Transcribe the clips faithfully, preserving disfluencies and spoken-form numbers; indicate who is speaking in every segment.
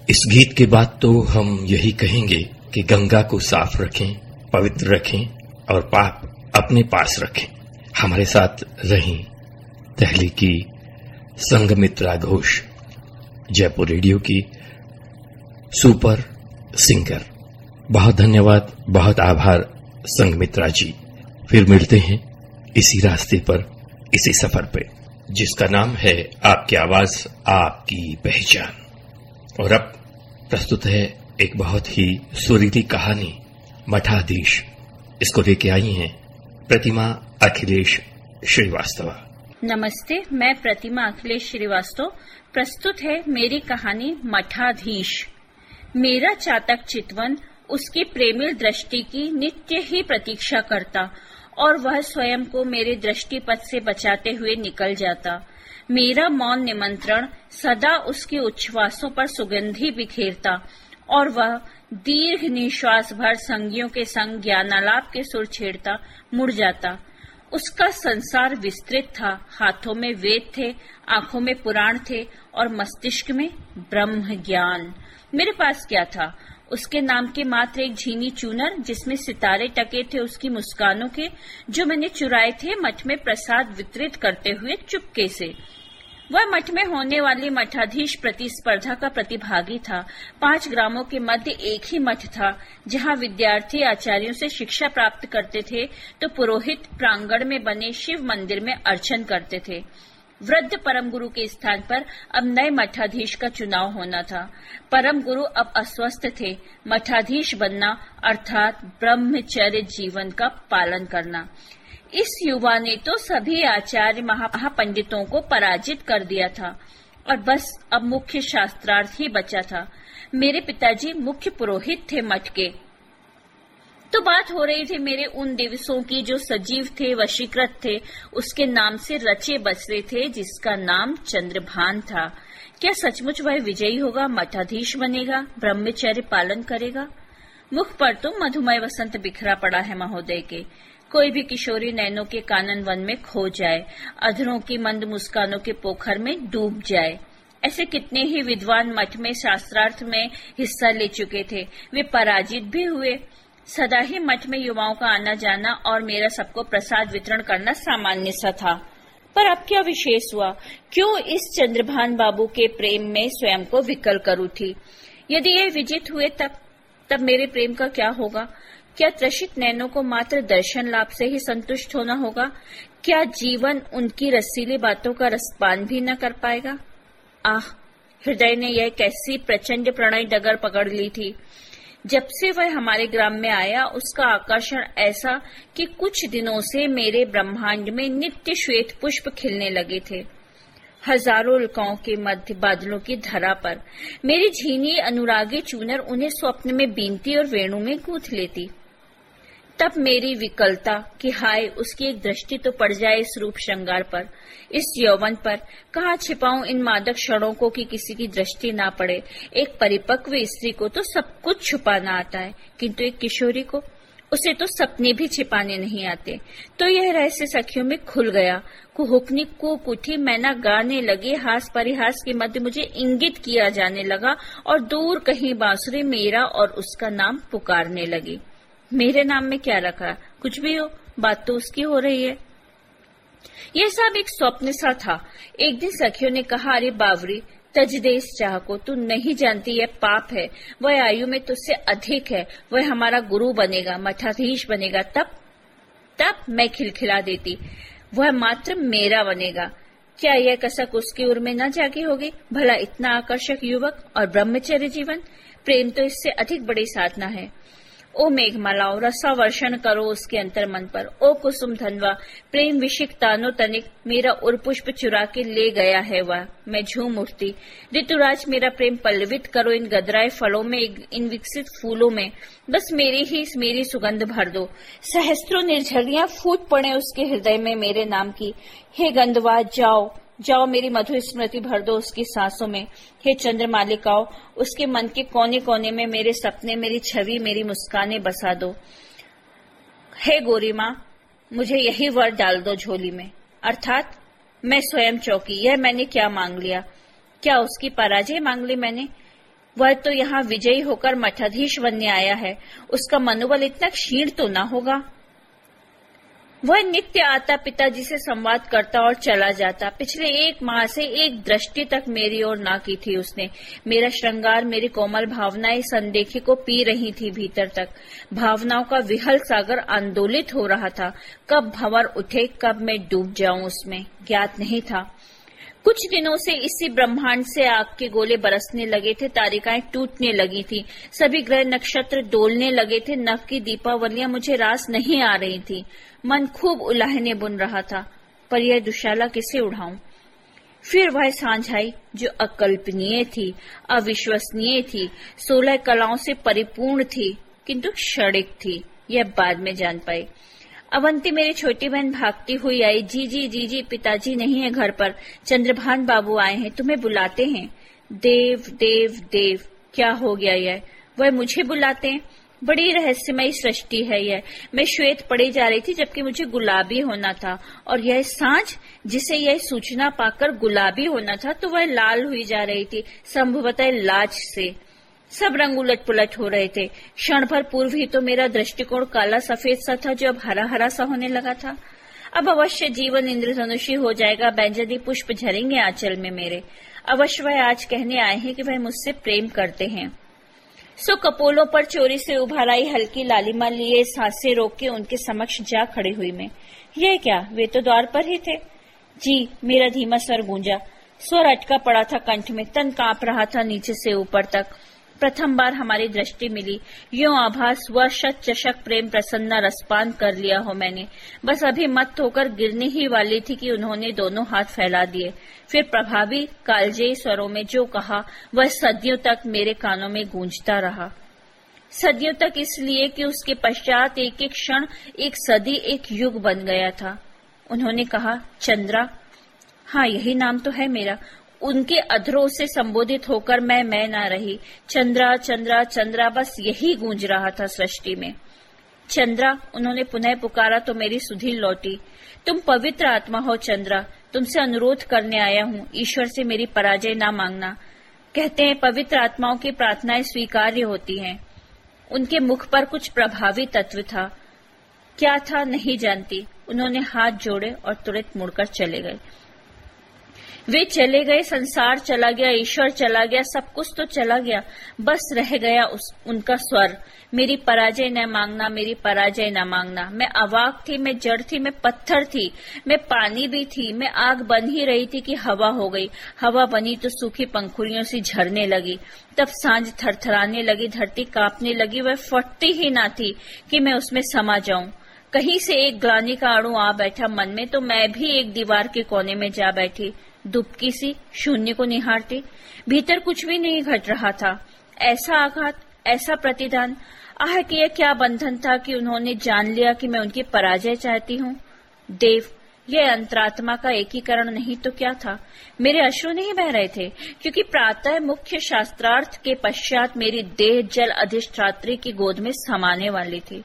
Speaker 1: इस गीत के बाद तो हम यही कहेंगे कि गंगा को साफ रखें, पवित्र रखें और पाप अपने पास रखें। हमारे साथ रहीं दिल्ली की संघमित्रा घोष, जयपुर रेडियो की सुपर सिंगर। बहुत धन्यवाद, बहुत आभार संघमित्रा जी। फिर मिलते हैं इसी रास्ते पर, इसी सफर पे, जिसका नाम है आपकी आवाज आपकी पहचान। और अब प्रस्तुत है एक बहुत ही सुरीली कहानी, मठाधीश। इसको लेके आई हैं प्रतिमा अखिलेश श्रीवास्तव।
Speaker 2: नमस्ते, मैं प्रतिमा अखिलेश श्रीवास्तव। प्रस्तुत है मेरी कहानी मठाधीश। मेरा चातक चितवन उसकी प्रेमिल दृष्टि की नित्य ही प्रतीक्षा करता और वह स्वयं को मेरे दृष्टिपथ से बचाते हुए निकल जाता। मेरा मौन निमंत्रण सदा उसके उच्छ्वासों पर सुगंधि बिखेरता और वह दीर्घ निश्वास भर संगियों के संग ज्ञानालाप के सुर छेड़ता मुड़ जाता। उसका संसार विस्तृत था। हाथों में वेद थे, आंखों में पुराण थे और मस्तिष्क में ब्रह्म ज्ञान। मेरे पास क्या था? उसके नाम के मात्र एक झीनी चूनर जिसमें सितारे टके थे उसकी मुस्कानों के, जो मैंने चुराए थे मठ में प्रसाद वितरित करते हुए चुपके से। वह मठ में होने वाली मठाधीश प्रतिस्पर्धा का प्रतिभागी था। पांच ग्रामों के मध्य एक ही मठ था जहां विद्यार्थी आचार्यों से शिक्षा प्राप्त करते थे तो पुरोहित प्रांगण में बने शिव मंदिर में अर्चन करते थे। वृद्ध परम गुरु के स्थान पर अब नए मठाधीश का चुनाव होना था। परम गुरु अब अस्वस्थ थे। मठाधीश बनना अर्थात ब्रह्मचर्य जीवन का पालन करना। इस युवा ने तो सभी आचार्य महापंडितों को पराजित कर दिया था और बस अब मुख्य शास्त्रार्थ ही बचा था। मेरे पिताजी मुख्य पुरोहित थे मठ के। तो बात हो रही थी मेरे उन दिवसों की जो सजीव थे, वशीकृत थे, उसके नाम से रचे बसरे थे, जिसका नाम चंद्रभान था। क्या सचमुच वह विजयी होगा, मठाधीश बनेगा, ब्रह्मचर्य पालन करेगा? मुख पर तो मधुमय वसंत बिखरा पड़ा है महोदय के। कोई भी किशोरी नैनों के कानन वन में खो जाए, अधरों की मंद मुस्कानों के पोखर में डूब जाए। ऐसे कितने ही विद्वान मठ में शास्त्रार्थ में हिस्सा ले चुके थे। वे पराजित भी हुए। सदा ही मठ में युवाओं का आना जाना और मेरा सबको प्रसाद वितरण करना सामान्य सा था। पर अब क्या विशेष हुआ? क्यों इस चंद्रभान बाबू के प्रेम में स्वयं को विकल कर उठी? यदि ये विजित हुए तब तब मेरे प्रेम का क्या होगा? क्या त्रसित नैनों को मात्र दर्शन लाभ से ही संतुष्ट होना होगा? क्या जीवन उनकी रसीली बातों का रसपान भी न कर पाएगा? आह, हृदय ने यह कैसी प्रचंड प्रणय डगर पकड़ ली थी। जब से वह हमारे ग्राम में आया, उसका आकर्षण ऐसा कि कुछ दिनों से मेरे ब्रह्मांड में नित्य श्वेत पुष्प खिलने लगे थे। हजारों उल्काओं के मध्य बादलों की धरा पर मेरी झीनी अनुरागी चूनर उन्हें स्वप्न में बीनती और वेणु में गूंथ लेती। तब मेरी विकलता कि हाय, उसकी एक दृष्टि तो पड़ जाए इस रूप श्रृंगार पर, इस यौवन पर। कहाँ छिपाऊं इन मादक क्षणों को कि किसी की दृष्टि ना पड़े। एक परिपक्व स्त्री को तो सब कुछ छुपाना आता है, किंतु एक किशोरी को, उसे तो सपने भी छिपाने नहीं आते। तो यह रहस्य सखियों में खुल गया। कुहुकनी कुकुठी मैना गाने लगी। हास परिहास के मध्य मुझे इंगित किया जाने लगा और दूर कहीं बांसुरी मेरा और उसका नाम पुकारने लगी। मेरे नाम में क्या रखा? कुछ भी हो, बात तो उसकी हो रही है। यह सब एक स्वप्न सा था। एक दिन सखियों ने कहा, अरे बावरी, तज दे इस चाह को, तू नहीं जानती यह पाप है। वह आयु में तुझसे अधिक है। वह हमारा गुरु बनेगा, मठाधीश बनेगा। तब तब मैं खिलखिला देती, वह मात्र मेरा बनेगा। क्या यह कसक उसकी उर में न जागी होगी? भला इतना आकर्षक युवक और ब्रह्मचर्य जीवन, प्रेम तो इससे अधिक बड़ी साधना है। ओ मेघमालाओ, रसा वर्षण करो उसके अंतर मन पर। ओ कुसुम धनवा, प्रेम विशिक तानो तनिक, मेरा उर पुष्प चुरा के ले गया है वह। मैं झूम उठती, ऋतुराज मेरा प्रेम पल्लवित करो इन गदराए फलों में, इन विकसित फूलों में। बस मेरी ही मेरी सुगंध भर दो। सहस्त्रों निर्झरियां फूट पड़े उसके हृदय में मेरे नाम की। हे गंधवा, जाओ जाओ, मेरी मधुर स्मृति भर दो उसकी सांसों में। हे चंद्रमालिकाओ, उसके मन के कोने कोने में मेरे सपने, मेरी छवि, मेरी मुस्कानें बसा दो। हे गोरी माँ, मुझे यही वर डाल दो झोली में। अर्थात मैं स्वयं चौकी। यह मैंने क्या मांग लिया? क्या उसकी पराजय मांग ली मैंने? वह तो यहाँ विजयी होकर मठाधीश बनने आया है, उसका मनोबल इतना क्षीण तो न होगा। वह नित्य आता, पिताजी से संवाद करता और चला जाता। पिछले एक माह से एक दृष्टि तक मेरी ओर ना की थी उसने। मेरा श्रृंगार, मेरी कोमल भावनाएं संदेखे को पी रही थी भीतर तक। भावनाओं का विहल सागर आंदोलित हो रहा था। कब भंवर उठे, कब मैं डूब जाऊं उसमें, ज्ञात नहीं था। कुछ दिनों से इसी ब्रह्मांड से आग के गोले बरसने लगे थे, तारिकाएं टूटने लगी थी, सभी ग्रह नक्षत्र डोलने लगे थे। नव की दीपावलियां मुझे रास नहीं आ रही थी। मन खूब उलाहने बुन रहा था, पर यह दुशाला किसे उड़ाऊं। फिर वह सांझ आई जो अकल्पनीय थी, अविश्वसनीय थी, सोलह कलाओं से परिपूर्ण थी, किंतु क्षणिक थी। यह बाद में जान पाई। अवंती मेरी छोटी बहन भागती हुई आई। जी जी जी जी, पिताजी नहीं है घर पर, चंद्रभान बाबू आए हैं, तुम्हें बुलाते हैं। देव देव देव, क्या हो गया यह? वह मुझे बुलाते हैं? बड़ी रहस्यमयी सृष्टि है यह। मैं श्वेत पड़ी जा रही थी जबकि मुझे गुलाबी होना था, और यह सांझ जिसे यह सूचना पाकर गुलाबी होना था तो वह लाल हुई जा रही थी, संभवतः लाज से। सब रंग उलट पुलट हो रहे थे। क्षण भर पूर्व ही तो मेरा दृष्टिकोण काला सफेद सा था, जो अब हरा हरा सा होने लगा था। अब अवश्य जीवन इंद्रधनुषी हो जाएगा, बैंजनी पुष्प झरेंगे आंचल में मेरे। अवश्य वह आज कहने आए हैं कि वह मुझसे प्रेम करते हैं। सो कपोलों पर चोरी से उभर आई हल्की लालिमा लिए सांसें रोक के उनके समक्ष जा खड़ी हुई मैं। यह क्या, वे तो द्वार पर ही थे। जी, मेरा धीमा स्वर गूंजा। स्वर अटका पड़ा था कंठ में, तन कांप रहा था नीचे से ऊपर तक। प्रथम बार हमारी दृष्टि मिली, यूं आभास वह शत चषक प्रेम प्रसन्ना रसपान कर लिया हो मैंने। बस अभी मत होकर गिरने ही वाली थी कि उन्होंने दोनों हाथ फैला दिए। फिर प्रभावी कालजेयी स्वरों में जो कहा वह सदियों तक मेरे कानों में गूंजता रहा। सदियों तक इसलिए कि उसके पश्चात एक एक क्षण एक सदी, एक युग बन गया था। उन्होंने कहा, चंद्रा। हाँ, यही नाम तो है मेरा। उनके अधरों से संबोधित होकर मैं मैं ना रही। चंद्रा चंद्रा चंद्रा, बस यही गूंज रहा था सृष्टि में। चंद्रा, उन्होंने पुनः पुकारा तो मेरी सुधि लौटी। तुम पवित्र आत्मा हो चंद्रा, तुमसे अनुरोध करने आया हूँ, ईश्वर से मेरी पराजय ना मांगना। कहते हैं पवित्र आत्माओं की प्रार्थनाएं स्वीकार्य होती हैं। उनके मुख पर कुछ प्रभावी तत्व था, क्या था नहीं जानती। उन्होंने हाथ जोड़े और तुरंत मुड़कर चले गए। वे चले गए, संसार चला गया, ईश्वर चला गया, सब कुछ तो चला गया, बस रह गया उस उनका स्वर, मेरी पराजय न मांगना, मेरी पराजय न मांगना। मैं अवाक थी, मैं जड़ थी, मैं पत्थर थी, मैं पानी भी थी, मैं आग बन ही रही थी कि हवा हो गई। हवा बनी तो सूखी पंखुड़ियों से झरने लगी। तब सांझ थरथराने लगी, धरती कांपने लगी। वह फटती ही ना थी कि मैं उसमें समा जाऊं। कहीं से एक ग्लानि का अणु आ बैठा मन में, तो मैं भी एक दीवार के कोने में जा बैठी, दुबकी सी शून्य को निहारती। भीतर कुछ भी नहीं घट रहा था। ऐसा आघात, ऐसा प्रतिदान, आह कि यह क्या बंधन था कि उन्होंने जान लिया कि मैं उनकी पराजय चाहती हूँ। देव, यह अंतरात्मा का एकीकरण नहीं तो क्या था। मेरे अश्रु नहीं बह रहे थे, क्योंकि प्रातः मुख्य शास्त्रार्थ के पश्चात मेरी देह जल अधिष्ठात्री की गोद में समाने वाली थी।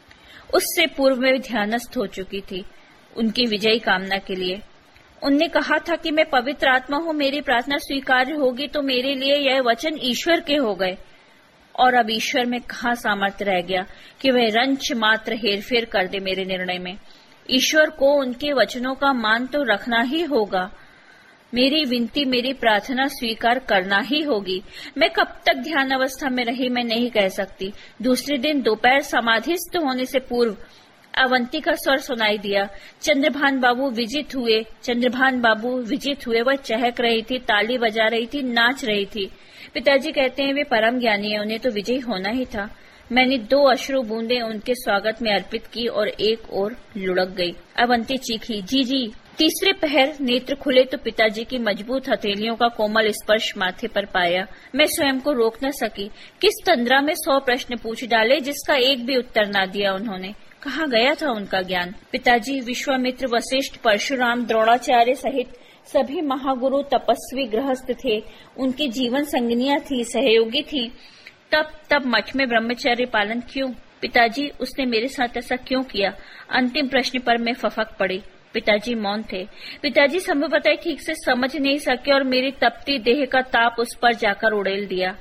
Speaker 2: उससे पूर्व में ध्यानस्थ हो चुकी थी उनकी विजयी कामना के लिए। उनने कहा था कि मैं पवित्र आत्मा हूँ, मेरी प्रार्थना स्वीकार्य होगी तो मेरे लिए यह वचन ईश्वर के हो गए। और अब ईश्वर में कहाँ सामर्थ्य रह गया कि वह रंच मात्र हेरफेर कर दे मेरे निर्णय में। ईश्वर को उनके वचनों का मान तो रखना ही होगा। मेरी विनती, मेरी प्रार्थना स्वीकार करना ही होगी। मैं कब तक ध्यान अवस्था में रही मैं नहीं कह सकती। दूसरे दिन दोपहर समाधिस्थ होने से पूर्व अवंती का स्वर सुनाई दिया। चंद्रभान बाबू विजित हुए, चंद्रभान बाबू विजित हुए। वह चहक रही थी, ताली बजा रही थी, नाच रही थी। पिताजी कहते हैं वे परम ज्ञानी है, उन्हें तो विजयी होना ही था। मैंने दो अश्रु बूंदें उनके स्वागत में अर्पित की और एक और लुढ़क गई। अवंती चीखी, जी जी। तीसरे पहर नेत्र खुले तो पिताजी की मजबूत हथेलियों का कोमल स्पर्श माथे पर पाया। मैं स्वयं को रोक न सकी। किस तंद्रा में सौ प्रश्न पूछ डाले जिसका एक भी उत्तर न दिया उन्होंने। कहाँ गया था उनका ज्ञान। पिताजी, विश्वामित्र, वशिष्ठ, परशुराम, द्रोणाचार्य सहित सभी महागुरु तपस्वी गृहस्थ थे। उनकी जीवन संगनियां थी, सहयोगी थी। तब तब मठ में ब्रह्मचर्य पालन क्यों? पिताजी, उसने मेरे साथ ऐसा क्यों किया? अंतिम प्रश्न पर मैं फफक पड़ी। पिताजी मौन थे। पिताजी संभवतः ठीक से समझ नहीं सके और मेरी तपती देह का ताप उस पर जाकर उड़ेल दिया।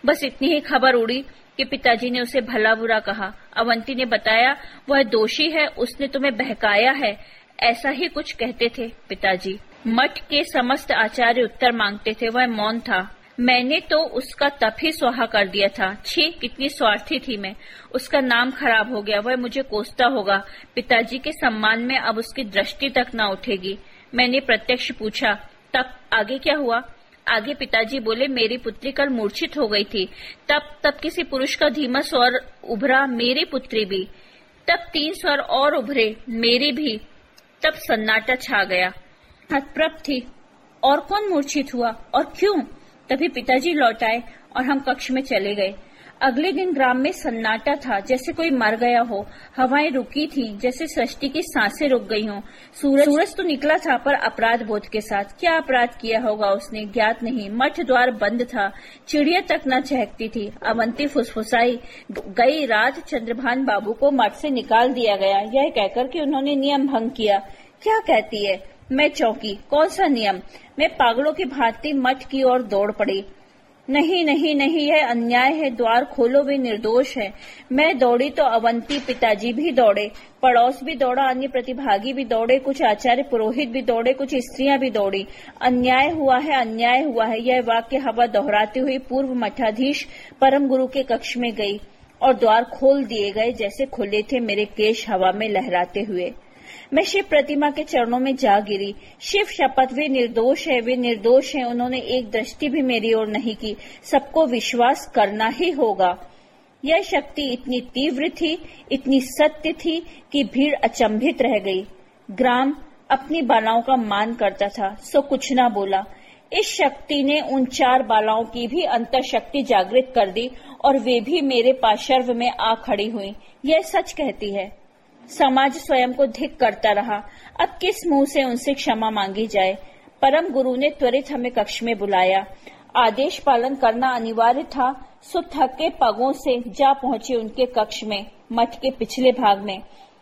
Speaker 2: बस इतनी ही खबर उड़ी कि पिताजी ने उसे भला बुरा कहा। अवंती ने बताया, वह दोषी है, उसने तुम्हें बहकाया है, ऐसा ही कुछ कहते थे पिताजी। मठ के समस्त आचार्य उत्तर मांगते थे, वह मौन था। मैंने तो उसका तप ही स्वाहा कर दिया था। छी, कितनी स्वार्थी थी मैं। उसका नाम खराब हो गया, वह मुझे कोसता होगा। पिताजी के सम्मान में अब उसकी दृष्टि तक न उठेगी। मैंने प्रत्यक्ष पूछा, तब आगे क्या हुआ? आगे पिताजी बोले, मेरी पुत्री कल मूर्छित हो गई थी। तब तब किसी पुरुष का धीमा स्वर उभरा, मेरी पुत्री भी। तब तीन स्वर और उभरे, मेरी भी। तब सन्नाटा छा गया। हतप्रभ थी। और कौन मूर्छित हुआ और क्यों? तभी पिताजी लौट आए और हम कक्ष में चले गए। अगले दिन ग्राम में सन्नाटा था, जैसे कोई मर गया हो। हवाएं रुकी थी, जैसे सृष्टि की सांसें रुक गई हों। सूरज सूरज तो निकला था, पर अपराध बोध के साथ। क्या अपराध किया होगा उसने, ज्ञात नहीं। मठ द्वार बंद था, चिड़िया तक न चहकती थी। अवंती फुसफुसाई, गई रात चंद्रभान बाबू को मठ से निकाल दिया गया, यह कहकर कि उन्होंने नियम भंग किया। क्या कहती है? मैं चौंकी। कौन सा नियम? मैं पागलों की भांति मठ की ओर दौड़ पड़ी। नहीं नहीं नहीं, यह अन्याय है, द्वार खोलो, वे निर्दोष है। मैं दौड़ी तो अवंती, पिताजी भी दौड़े, पड़ोस भी दौड़ा, अन्य प्रतिभागी भी दौड़े, कुछ आचार्य पुरोहित भी दौड़े, कुछ स्त्रियां भी दौड़ी। अन्याय हुआ है, अन्याय हुआ है, यह वाक्य हवा दोहराती हुई पूर्व मठाधीश परम गुरु के कक्ष में गई और द्वार खोल दिए गए जैसे खुले थे, मेरे केश हवा में लहराते हुए। मैं शिव प्रतिमा के चरणों में जा गिरी। शिव शपथ, वे निर्दोष है, वे निर्दोष हैं। उन्होंने एक दृष्टि भी मेरी ओर नहीं की। सबको विश्वास करना ही होगा। यह शक्ति इतनी तीव्र थी, इतनी सत्य थी कि भीड़ अचंभित रह गई। ग्राम अपनी बालाओं का मान करता था, सो कुछ न बोला। इस शक्ति ने उन चार बालाओं की भी अंतर शक्ति जागृत कर दी और वे भी मेरे पार्श्व में आ खड़ी हुई। यह सच कहती है। समाज स्वयं को धिक् करता रहा। अब किस मुंह से उनसे क्षमा मांगी जाए? परम गुरु ने त्वरित हमें कक्ष में बुलाया। आदेश पालन करना अनिवार्य था, सो थके पगों से जा पहुंचे उनके कक्ष में, मठ के पिछले भाग में।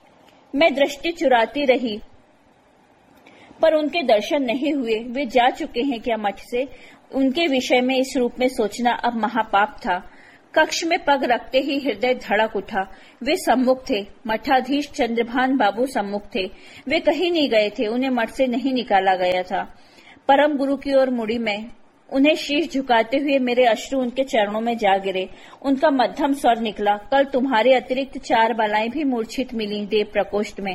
Speaker 2: मैं दृष्टि चुराती रही, पर उनके दर्शन नहीं हुए। वे जा चुके हैं क्या मठ से? उनके विषय में इस रूप में सोचना अब महापाप था। कक्ष में पग रखते ही हृदय धड़क उठा। वे सम्मुख थे, मठाधीश चंद्रभान बाबू सम्मुख थे। वे कहीं नहीं गए थे, उन्हें मठ से नहीं निकाला गया था। परम गुरु की ओर मुड़ी मैं, उन्हें शीश झुकाते हुए मेरे अश्रु उनके चरणों में जा गिरे। उनका मध्यम स्वर निकला, कल तुम्हारे अतिरिक्त चार बालाएं भी मूर्छित मिली देव प्रकोष्ठ में।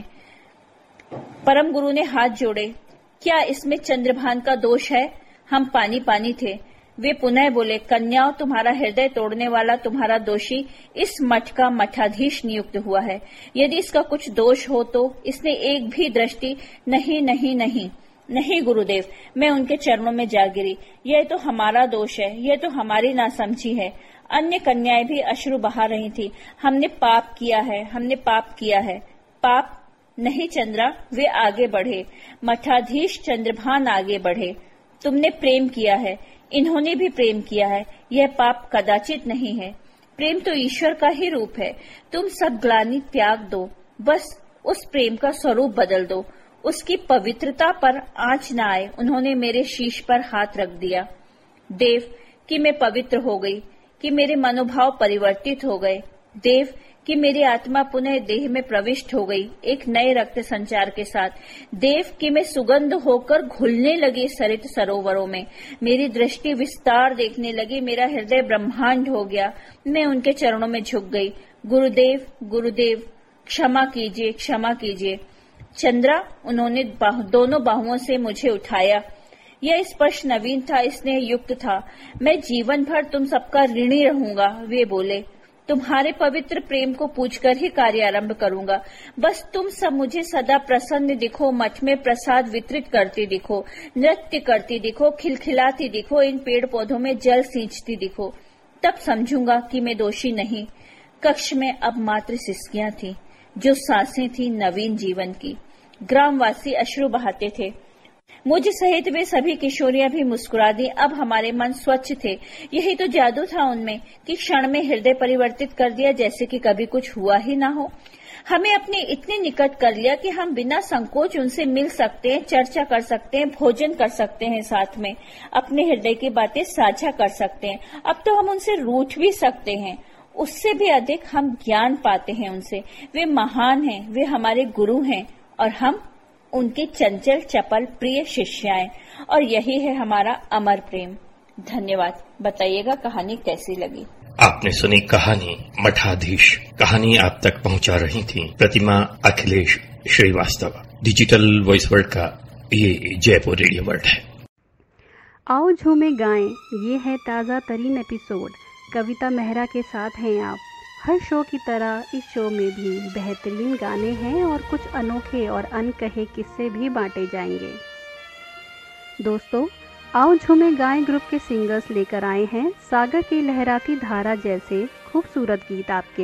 Speaker 2: परम गुरु ने हाथ जोड़े। क्या इसमें चंद्रभान का दोष है? हम पानी पानी थे। वे पुनः बोले, कन्याओं, तुम्हारा हृदय तोड़ने वाला, तुम्हारा दोषी इस मठ का मठाधीश नियुक्त हुआ है। यदि इसका कुछ दोष हो तो इसने एक भी दृष्टि नहीं नहीं नहीं नहीं गुरुदेव। मैं उनके चरणों में जा गिरी। यह तो हमारा दोष है, यह तो हमारी नासमझी है। अन्य कन्याएं भी अश्रु बहा रही थी। हमने पाप किया है, हमने पाप किया है। पाप नहीं चंद्रा, वे आगे बढ़े। मठाधीश चंद्रभान आगे बढ़े। तुमने प्रेम किया है, इन्होंने भी प्रेम किया है। यह पाप कदाचित नहीं है। प्रेम तो ईश्वर का ही रूप है। तुम सब ग्लानि त्याग दो, बस उस प्रेम का स्वरूप बदल दो। उसकी पवित्रता पर आँच न आए। उन्होंने मेरे शीश पर हाथ रख दिया। देव, कि मैं पवित्र हो गई, कि मेरे मनोभाव परिवर्तित हो गए। देव, कि मेरी आत्मा पुनः देह में प्रविष्ट हो गई, एक नए रक्त संचार के साथ। देव, कि मैं सुगंध होकर घुलने लगी सरित सरोवरों में। मेरी दृष्टि विस्तार देखने लगी, मेरा हृदय ब्रह्मांड हो गया। मैं उनके चरणों में झुक गई। गुरुदेव, गुरुदेव, क्षमा कीजिए, क्षमा कीजिए। चंद्रा, उन्होंने बाह, दोनों बाहुओं से मुझे उठाया। यह स्पर्श नवीन था, स्नेह युक्त था। मैं जीवन भर तुम सबका ऋणी रहूंगा, वे बोले। तुम्हारे पवित्र प्रेम को पूजकर ही कार्य आरंभ करूंगा। बस तुम सब मुझे सदा प्रसन्न दिखो, मठ में प्रसाद वितरित करती दिखो, नृत्य करती दिखो, खिलखिलाती दिखो, इन पेड़ पौधों में जल सींचती दिखो। तब समझूंगा कि मैं दोषी नहीं। कक्ष में अब मात्र सिसकियां थी, जो सांसें थी नवीन जीवन की। ग्रामवासी अश्रु बहाते थे। मुझ सहित वे सभी किशोरियां भी मुस्कुरा दी। अब हमारे मन स्वच्छ थे। यही तो जादू था उनमें कि क्षण में हृदय परिवर्तित कर दिया, जैसे कि कभी कुछ हुआ ही ना हो। हमें अपने इतने निकट कर लिया कि हम बिना संकोच उनसे मिल सकते हैं, चर्चा कर सकते हैं, भोजन कर सकते हैं, साथ में अपने हृदय की बातें साझा कर सकते हैं। अब तो हम उनसे रूठ भी सकते हैं। उससे भी अधिक हम ज्ञान पाते हैं उनसे। वे महान हैं, वे हमारे गुरु हैं और हम उनके चंचल चपल प्रिय शिष्याएं। और यही है हमारा अमर प्रेम। धन्यवाद। बताइएगा कहानी कैसी लगी।
Speaker 1: आपने सुनी कहानी मठाधीश। कहानी आप तक पहुंचा रही थी प्रतिमा Akhilesh Srivastava. Digital voice world का ये जयपुर रेडियो वर्ल्ड है।
Speaker 3: आओ झूमे गाएं, ये है ताज़ा तरीन एपिसोड। कविता मेहरा के साथ हैं आप। हर शो की तरह इस शो में भी बेहतरीन गाने हैं और कुछ अनोखे और अनकहे किस्से भी बांटे जाएंगे। दोस्तों, आओ झूमे गाएं ग्रुप के सिंगर्स लेकर आए हैं सागर की लहराती धारा जैसे खूबसूरत गीत आपके